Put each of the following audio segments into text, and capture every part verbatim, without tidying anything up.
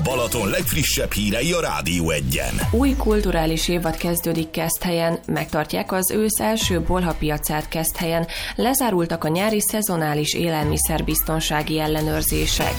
Balaton legfrissebb hírei a Rádió Egyen. Új kulturális évad kezdődik Keszthelyen, megtartják az ősz első bolhapiacát Keszthelyen, lezárultak a nyári szezonális élelmiszerbiztonsági ellenőrzések.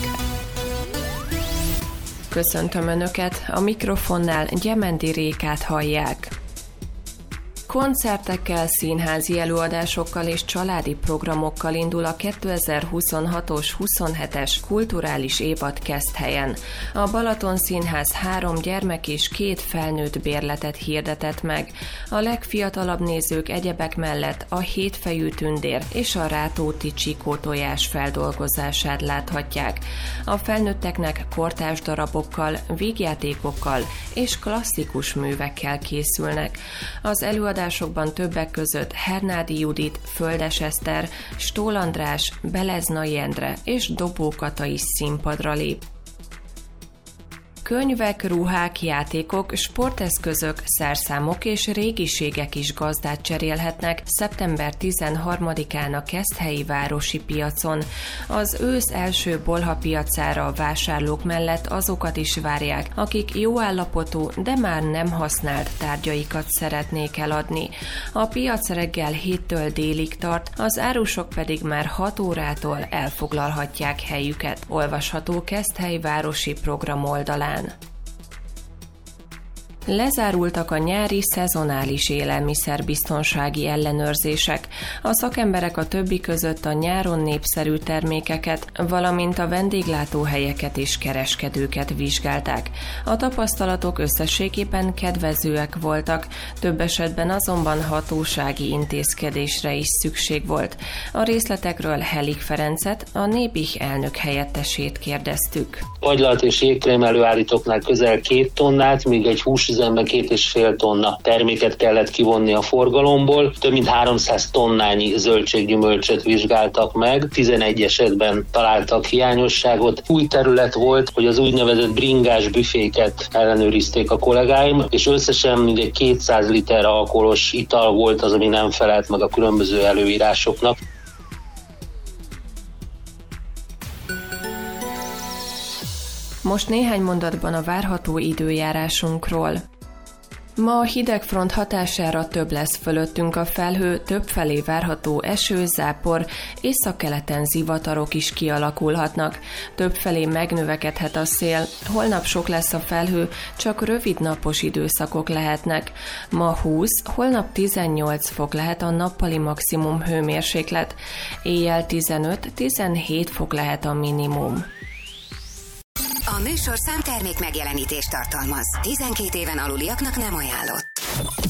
Köszöntöm Önöket, a mikrofonnál Gyemendi Rékát hallják. Koncertekkel, színházi előadásokkal és családi programokkal indul a kétezer-huszonhatos huszonhetes kulturális évad Keszthelyen. A Balaton Színház három gyermek és két felnőtt bérletet hirdetett meg. A legfiatalabb nézők egyebek mellett a hétfejű tündér és a rátóti csikótojás feldolgozását láthatják. A felnőtteknek kortárs darabokkal, vígjátékokkal és klasszikus művekkel készülnek. Az előadás többek között Hernádi Judit, Földes Eszter, Stól András, Beleznai Endre és Dobó Kata is színpadra lép. Könyvek, ruhák, játékok, sporteszközök, szerszámok és régiségek is gazdát cserélhetnek szeptember tizenharmadikán a Keszthelyi városi piacon. Az ősz első bolhapiacára a vásárlók mellett azokat is várják, akik jó állapotú, de már nem használt tárgyaikat szeretnék eladni. A piac reggel héttől délig tart, az árusok pedig már hat órától elfoglalhatják helyüket. Olvasható Keszthely városi program oldalán. Lezárultak a nyári szezonális élelmiszerbiztonsági ellenőrzések. A szakemberek a többi között a nyáron népszerű termékeket, valamint a vendéglátóhelyeket és kereskedőket vizsgálták. A tapasztalatok összességében kedvezőek voltak, több esetben azonban hatósági intézkedésre is szükség volt. A részletekről Helik Ferencet, a Népich elnök helyettesét kérdeztük. Agylalt és jégkrém előállítóknál közel két tonnát, míg egy húsüzemben két és fél tonna terméket kellett kivonni a forgalomból. Több mint háromszáz tonnányi zöldséggyümölcsöt vizsgáltak meg, tizenegy esetben találtak hiányosságot. Új terület volt, hogy az úgynevezett bringás büféket ellenőrizték a kollégáim, és összesen mindegy kétszáz liter alkoholos ital volt az, ami nem felelt meg a különböző előírásoknak. Most néhány mondatban a várható időjárásunkról. Ma a hidegfront hatására több lesz fölöttünk a felhő, többfelé várható eső, zápor, északkeleten zivatarok is kialakulhatnak. Többfelé megnövekedhet a szél, holnap sok lesz a felhő, csak rövid napos időszakok lehetnek. Ma húsz, holnap tizennyolc fok lehet a nappali maximum hőmérséklet, éjjel tizenöt-tizenhét fok lehet a minimum. A műsorszám termék megjelenítést tartalmaz. tizenkét éven aluliaknak nem ajánlott.